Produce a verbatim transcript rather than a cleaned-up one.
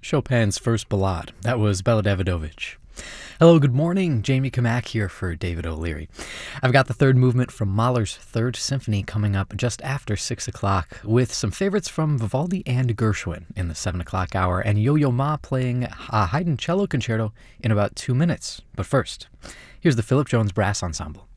Chopin's First Ballade. That was Bela Davidovich. Hello, good morning. Jamie Kamak here for David O'Leary. I've got the third movement from Mahler's Third Symphony coming up just after six o'clock, with some favorites from Vivaldi and Gershwin in the seven o'clock hour, and Yo-Yo Ma playing a Haydn cello concerto in about two minutes. But first, here's the Philip Jones Brass Ensemble.